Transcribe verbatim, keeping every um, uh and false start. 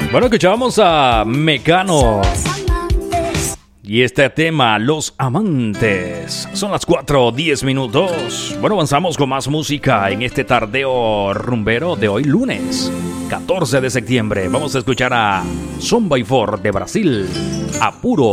Bueno, escuchábamos a Mecano y este tema, Los Amantes. Son las cuatro diez minutos. Bueno, avanzamos con más música en este tardeo rumbero de hoy lunes catorce de septiembre. Vamos a escuchar a Som by Four de Brasil, Apuro.